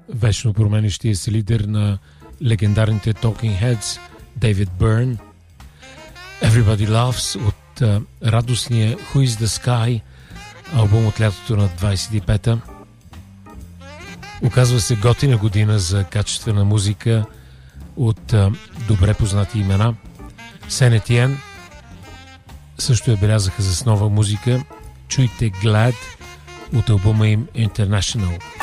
вечно променещия се лидер на легендарните Talking Heads Дейвид Бърн. Everybody Loves от радостния Who is the Sky, албум от лятото на 25-та. Оказва се готина година за качествена музика от добре познати имена. Сен Етиен също я белязаха с нова музика. Чуйте Glad от албума им International.